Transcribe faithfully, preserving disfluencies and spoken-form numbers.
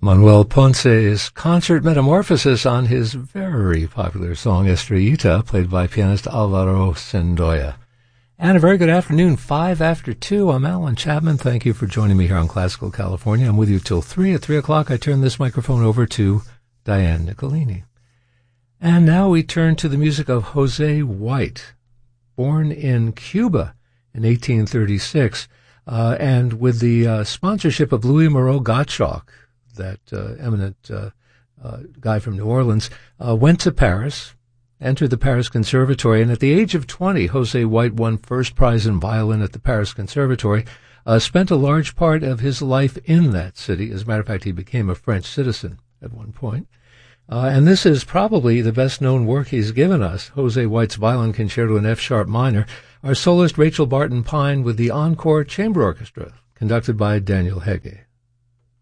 Manuel Ponce's concert metamorphosis on his very popular song Estrellita, played by pianist Alvaro Sendoya. And a very good afternoon, five after two. I'm Alan Chapman. Thank you for joining me here on Classical California. I'm with you till three. At three o'clock, I turn this microphone over to Diane Nicolini. And now we turn to the music of Jose White, born in Cuba in eighteen thirty-six, uh, and with the uh, sponsorship of Louis Moreau Gottschalk, that uh, eminent uh, uh, guy from New Orleans, uh, went to Paris, entered the Paris Conservatory, and at the age of twenty, Jose White won first prize in violin at the Paris Conservatory, uh, spent a large part of his life in that city. As a matter of fact, he became a French citizen at one point. Uh, and this is probably the best-known work he's given us, Jose White's Violin Concerto in F-sharp minor, our soloist Rachel Barton Pine with the Encore Chamber Orchestra, conducted by Daniel Hege.